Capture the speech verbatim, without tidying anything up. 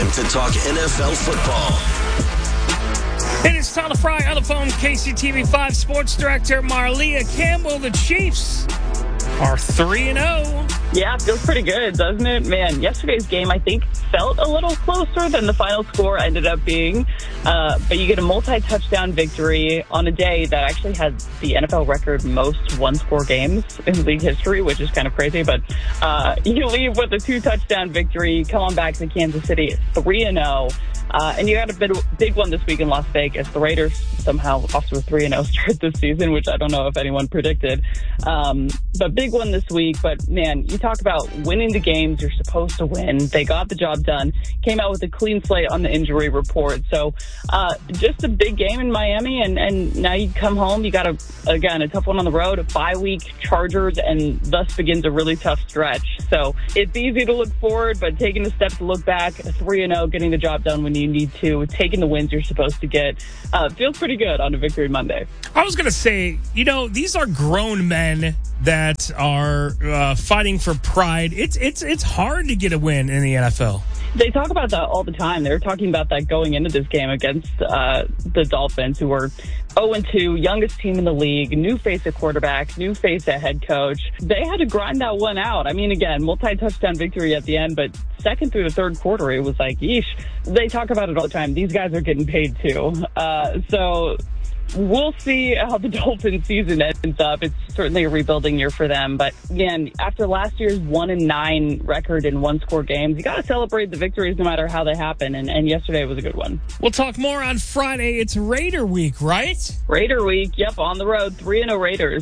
time to talk N F L football. And it's Tyler Fry on the phone, K C T V five Sports Director Marlia Campbell. The Chiefs are three and oh. Yeah, it feels pretty good, doesn't it? Man, yesterday's game, I think, felt a little closer than the final score ended up being. Uh, but you get a multi-touchdown victory on a day that actually had the N F L record most one-score games in league history, which is kind of crazy. But uh, you leave with a two-touchdown victory, come on back to Kansas City, three and oh. Uh, and you got a big, big one this week in Las Vegas. The Raiders somehow off to a three and oh start this season, which I don't know if anyone predicted. Um, but big one this week. But, man, you talk about winning the games you're supposed to win. They got the job done. Came out with a clean slate on the injury report. So uh, just a big game in Miami. And, and now you come home. You got, a again, a tough one on the road, a bye-week Chargers, and thus begins a really tough stretch. So it's easy to look forward, but taking a step to look back, three and oh, getting the job done when you need to, taking the wins you're supposed to get, uh, feels pretty good on a Victory Monday. I was going to say, you know, these are grown men that are uh, fighting for pride. It's it's it's hard to get a win in the N F L. They talk about that all the time. They were talking about that going into this game against uh, the Dolphins, who were oh and two, youngest team in the league, new face at quarterback, new face at head coach. They had to grind that one out. I mean, again, multi-touchdown victory at the end, but second through the third quarter, it was like, yeesh. They talk about it all the time. These guys are getting paid too. Uh, so we'll see how the Dolphins season ends up. It's certainly a rebuilding year for them. But again, after last year's one and nine record in one score games, you got to celebrate the victories no matter how they happen. And, and yesterday was a good one. We'll talk more on Friday. It's Raider week, right? Raider week. Yep. On the road. three and oh Raiders.